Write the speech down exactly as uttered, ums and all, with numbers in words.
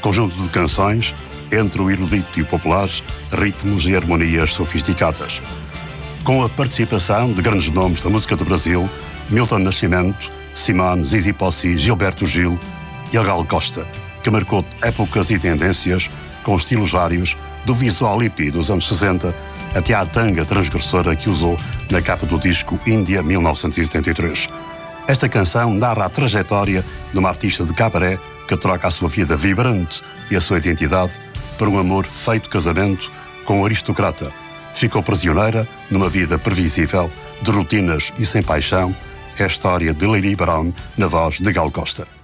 conjunto de canções entre o erudito e o popular, ritmos e harmonias sofisticadas. Com a participação de grandes nomes da música do Brasil, Milton Nascimento, Simone, Zizi Posse, Gilberto Gil e Gal Costa, que marcou épocas e tendências com estilos vários, do visual hippie dos anos sessenta até à tanga transgressora que usou na capa do disco Índia mil novecentos e setenta e três. Esta canção narra a trajetória de uma artista de cabaré que troca a sua vida vibrante e a sua identidade por um amor feito casamento com um aristocrata. Ficou prisioneira numa vida previsível, de rotinas e sem paixão. É a história de Lili Brown na voz de Gal Costa.